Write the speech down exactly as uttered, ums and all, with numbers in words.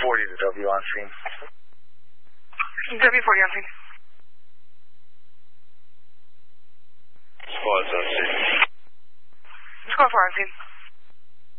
forty to W on scene. W forty on scene. Squad's on scene. Squad four on scene.